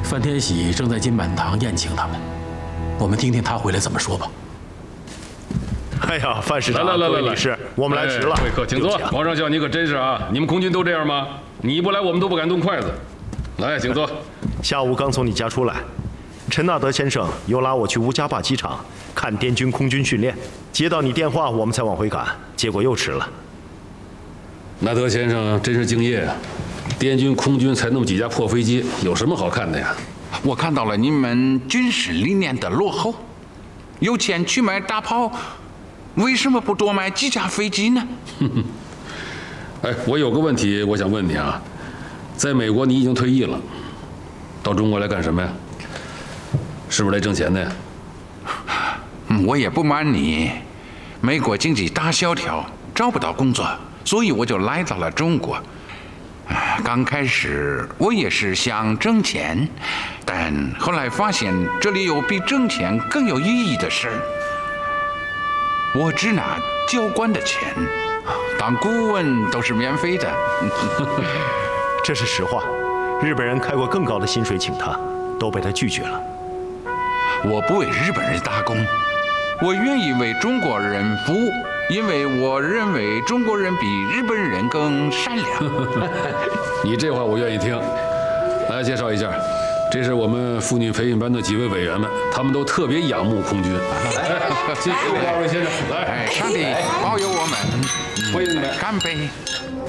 范天喜正在金满堂宴请他们，我们听听他回来怎么说吧。 哎呀，范市长， 来， 女士，我们来迟了。 贵客，请坐。皇上叫你可真是啊，你们空军都这样吗？你一不来，我们都不敢动筷子。来，请坐。 下午刚从你家出来，陈纳德先生又拉我去乌加坝机场看滇军空军训练，接到你电话，我们才往回赶，结果又迟了。 纳德先生真是敬业啊！滇军空军才那么几架破飞机，有什么好看的呀？ 我看到了你们军事理念的落后，有钱去买大炮，为什么不多买几架飞机呢？ 哎，我有个问题，我想问你啊，在美国你已经退役了，到中国来干什么呀？是不是来挣钱的呀？ 我也不瞒你，美国经济大萧条，找不到工作，所以我就来到了中国。刚开始我也是想挣钱，但后来发现这里有比挣钱更有意义的事儿。我只拿教官的钱，当顾问都是免费的。 这是实话，日本人开过更高的薪水请他，都被他拒绝了。 我不为日本人打工，我愿意为中国人服务，因为我认为中国人比日本人更善良。 你这话我愿意听。来介绍一下，这是我们妇女培训班的几位委员们，他们都特别仰慕空军。来，谢谢二位先生。来， 上帝保佑我们， 欢迎你们， 干杯！